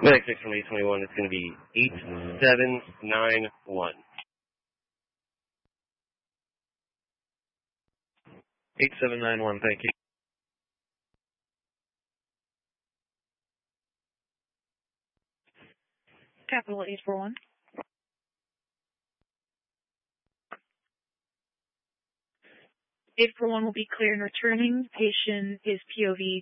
Next 6 from 821 is going to be 8791. 8791, thank you. Capital 841. Will be clear and returning. Patient is POV